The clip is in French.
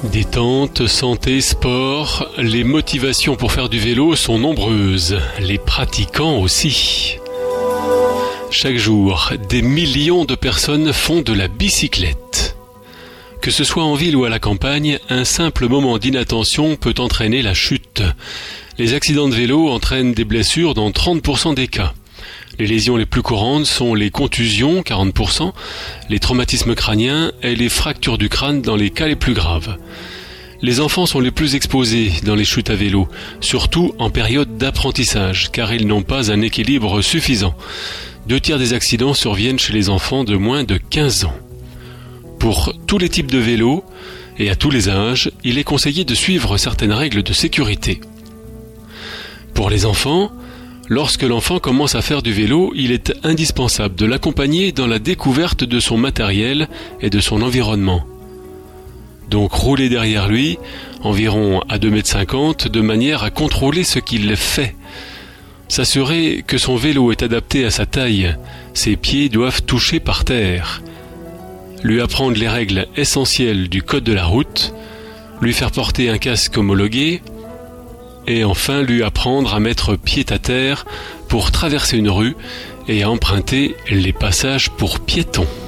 Détente, santé, sport, les motivations pour faire du vélo sont nombreuses, les pratiquants aussi. Chaque jour, des millions de personnes font de la bicyclette. Que ce soit en ville ou à la campagne, un simple moment d'inattention peut entraîner la chute. Les accidents de vélo entraînent des blessures dans 30% des cas. Les lésions les plus courantes sont les contusions, 40%, les traumatismes crâniens et les fractures du crâne dans les cas les plus graves. Les enfants sont les plus exposés dans les chutes à vélo, surtout en période d'apprentissage, car ils n'ont pas un équilibre suffisant. 2/3 des accidents surviennent chez les enfants de moins de 15 ans. Pour tous les types de vélos et à tous les âges, il est conseillé de suivre certaines règles de sécurité. Pour les enfants, lorsque l'enfant commence à faire du vélo, il est indispensable de l'accompagner dans la découverte de son matériel et de son environnement. Donc rouler derrière lui, environ à 2,50 m, de manière à contrôler ce qu'il fait. S'assurer que son vélo est adapté à sa taille, ses pieds doivent toucher par terre. Lui apprendre les règles essentielles du code de la route, lui faire porter un casque homologué, et enfin lui apprendre à mettre pied à terre pour traverser une rue et à emprunter les passages pour piétons.